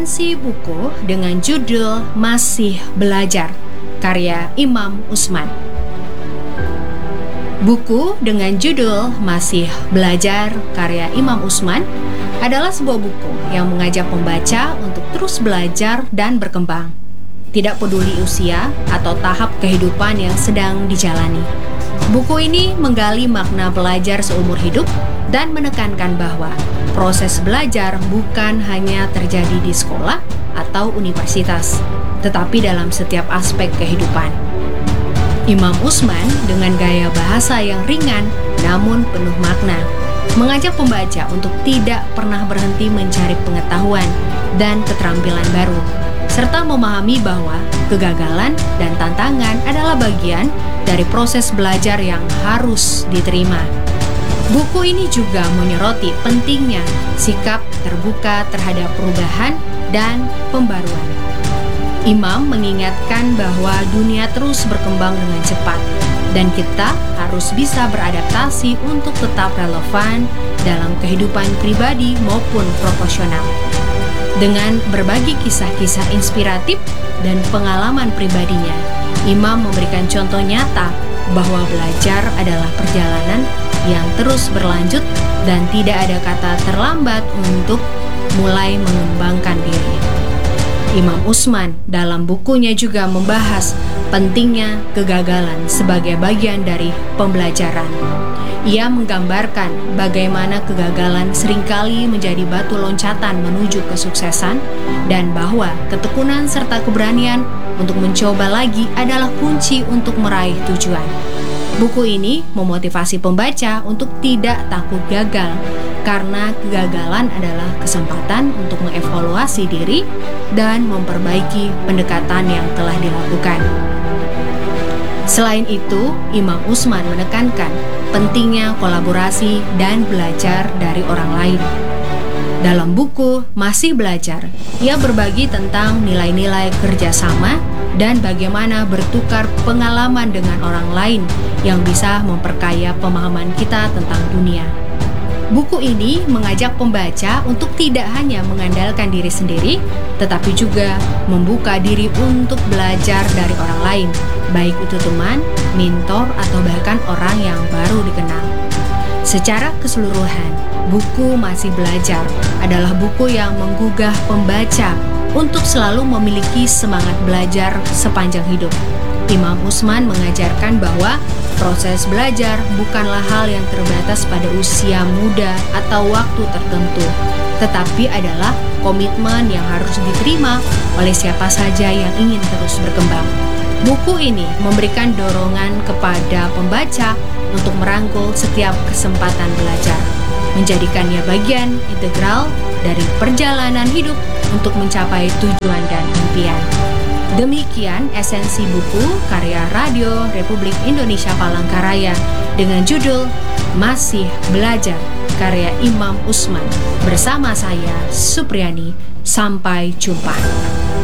Esensi buku dengan judul Masih Belajar, karya Imam Utsman. Buku dengan judul Masih Belajar, karya Imam Utsman adalah sebuah buku yang mengajak pembaca untuk terus belajar dan berkembang, tidak peduli usia atau tahap kehidupan yang sedang dijalani. Buku ini menggali makna belajar seumur hidup dan menekankan bahwa proses belajar bukan hanya terjadi di sekolah atau universitas, tetapi dalam setiap aspek kehidupan. Imam Utsman dengan gaya bahasa yang ringan namun penuh makna, mengajak pembaca untuk tidak pernah berhenti mencari pengetahuan dan keterampilan baru, serta memahami bahwa kegagalan dan tantangan adalah bagian dari proses belajar yang harus diterima. Buku ini juga menyoroti pentingnya sikap terbuka terhadap perubahan dan pembaruan. Imam mengingatkan bahwa dunia terus berkembang dengan cepat dan kita harus bisa beradaptasi untuk tetap relevan dalam kehidupan pribadi maupun profesional. Dengan berbagi kisah-kisah inspiratif dan pengalaman pribadinya, Imam memberikan contoh nyata bahwa belajar adalah perjalanan yang terus berlanjut dan tidak ada kata terlambat untuk mulai mengembangkan diri. Imam Utsman dalam bukunya juga membahas pentingnya kegagalan sebagai bagian dari pembelajaran. Ia menggambarkan bagaimana kegagalan seringkali menjadi batu loncatan menuju kesuksesan dan bahwa ketekunan serta keberanian untuk mencoba lagi adalah kunci untuk meraih tujuan. Buku ini memotivasi pembaca untuk tidak takut gagal, karena kegagalan adalah kesempatan untuk mengevaluasi diri dan memperbaiki pendekatan yang telah dilakukan. Selain itu, Imam Utsman menekankan pentingnya kolaborasi dan belajar dari orang lain. Dalam buku Masih Belajar, ia berbagi tentang nilai-nilai kerjasama dan bagaimana bertukar pengalaman dengan orang lain yang bisa memperkaya pemahaman kita tentang dunia. Buku ini mengajak pembaca untuk tidak hanya mengandalkan diri sendiri, tetapi juga membuka diri untuk belajar dari orang lain, baik itu teman, mentor, atau bahkan orang yang baru dikenal. Secara keseluruhan, buku Masih Belajar adalah buku yang menggugah pembaca untuk selalu memiliki semangat belajar sepanjang hidup. Imam Utsman mengajarkan bahwa proses belajar bukanlah hal yang terbatas pada usia muda atau waktu tertentu, tetapi adalah komitmen yang harus diterima oleh siapa saja yang ingin terus berkembang. Buku ini memberikan dorongan kepada pembaca untuk merangkul setiap kesempatan belajar, menjadikannya bagian integral dari perjalanan hidup untuk mencapai tujuan dan impian. Demikian esensi buku karya Radio Republik Indonesia Palangkaraya dengan judul Masih Belajar, karya Imam Utsman. Bersama saya, Supriyani. Sampai jumpa.